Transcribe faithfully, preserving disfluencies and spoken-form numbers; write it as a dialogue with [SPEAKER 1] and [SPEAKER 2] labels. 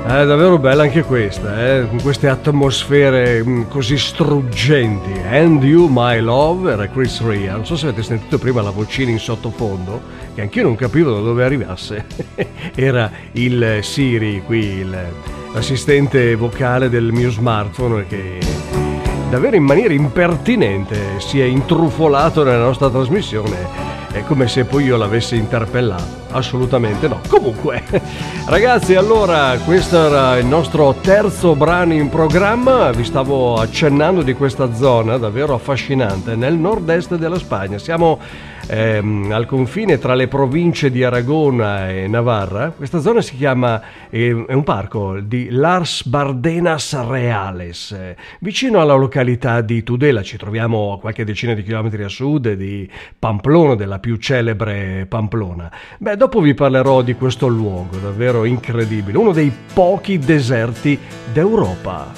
[SPEAKER 1] È davvero bella anche questa, eh? Con queste atmosfere mh, così struggenti. And You My Love era Chris Rea. Non so se avete sentito prima la vocina in sottofondo, che anch'io non capivo da dove arrivasse. Era il Siri qui, il, l'assistente vocale del mio smartphone, che davvero in maniera impertinente si è intrufolato nella nostra trasmissione. È come se poi io l'avessi interpellato. Assolutamente no. Comunque, ragazzi, allora questo era il nostro terzo brano in programma. Vi stavo accennando di questa zona davvero affascinante nel nord-est della Spagna. Siamo ehm, al confine tra le province di Aragona e Navarra. Questa zona si chiama, eh, è un parco di Las Bardenas Reales, eh, vicino alla località di Tudela. Ci troviamo a qualche decina di chilometri a sud di Pamplona, della più celebre Pamplona. Beh, dopo vi parlerò di questo luogo davvero incredibile, uno dei pochi deserti d'Europa.